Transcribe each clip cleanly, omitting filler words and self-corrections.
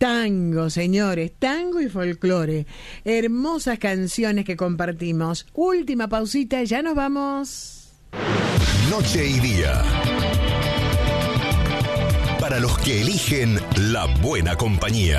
Tango, señores, tango y folclore. Hermosas canciones que compartimos. Última pausita, ya nos vamos. Noche y día. Para los que eligen la buena compañía.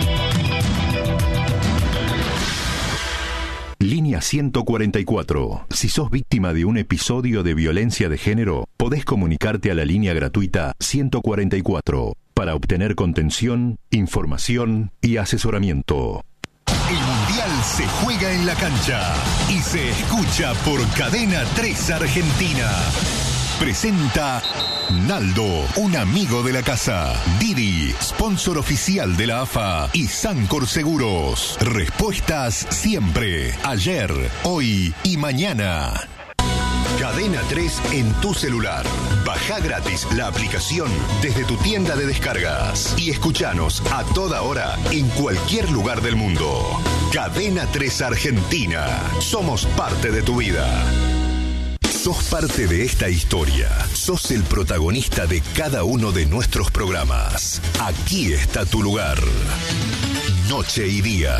Línea 144. Si sos víctima de un episodio de violencia de género, podés comunicarte a la línea gratuita 144 para obtener contención, información y asesoramiento. El Mundial se juega en la cancha y se escucha por Cadena 3 Argentina. Presenta Naldo, un amigo de la casa. Didi, sponsor oficial de la AFA y Sancor Seguros. Respuestas siempre, ayer, hoy y mañana. Cadena 3 en tu celular. Baja gratis la aplicación desde tu tienda de descargas y escuchanos a toda hora en cualquier lugar del mundo. Cadena 3 Argentina. Somos parte de tu vida. Sos parte de esta historia. Sos el protagonista de cada uno de nuestros programas. Aquí está tu lugar. Noche y día.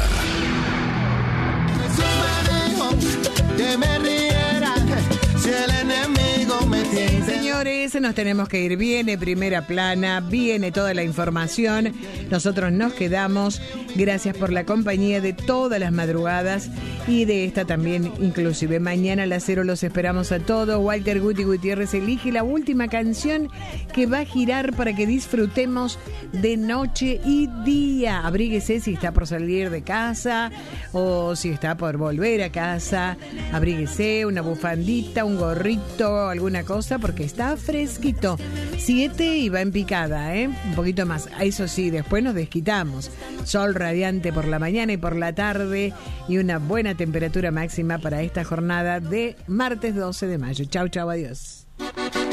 Que me riera si el enemigo me tiene. Señores, nos tenemos que ir. Viene Primera Plana, viene toda la información. Nosotros nos quedamos. Gracias por la compañía de todas las madrugadas y de esta también, inclusive. Mañana a las 0 los esperamos a todos. Walter Guti Gutiérrez elige la última canción que va a girar para que disfrutemos de noche y día. Abríguese si está por salir de casa o si está por volver a casa. Abríguese, una bufandita, un gorrito, alguna cosa, porque está fresquito. 7 y va en picada, un poquito más. Eso sí, después nos desquitamos. Sol radiante por la mañana y por la tarde y una buena temperatura máxima para esta jornada de martes 12 de mayo. Chau, chau, adiós.